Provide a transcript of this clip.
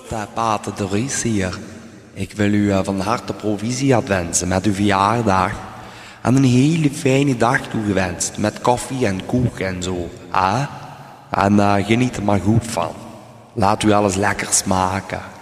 Pater de Ries hier. Ik wil u van harte proficiat wensen met uw verjaardag. En een hele fijne dag toegewenst. Met koffie en koek en zo. En geniet er maar goed van. Laat u alles lekker smaken.